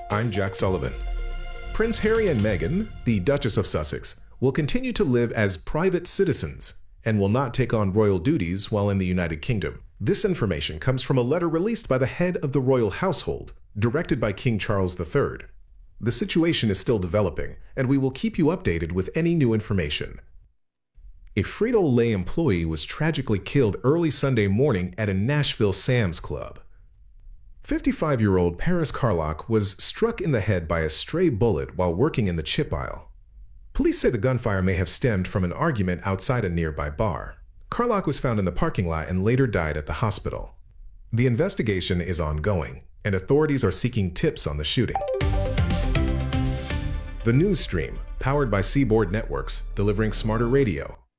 I'm Jack Sullivan. Prince Harry and Meghan, the Duchess of Sussex, will continue to live as private citizens and will not take on royal duties while in the United Kingdom. This information comes from a letter released by the head of the royal household, directed by King Charles III. The situation is still developing, and we will keep you updated with any new information. A Frito-Lay employee was tragically killed early Sunday morning at a Nashville Sam's Club. 55-year-old Paris Carlock was struck in the head by a stray bullet while working in the chip aisle. Police say the gunfire may have stemmed from an argument outside a nearby bar. Carlock was found in the parking lot and later died at the hospital. The investigation is ongoing, and authorities are seeking tips on the shooting. The News Stream, powered by Seaboard Networks, delivering smarter radio.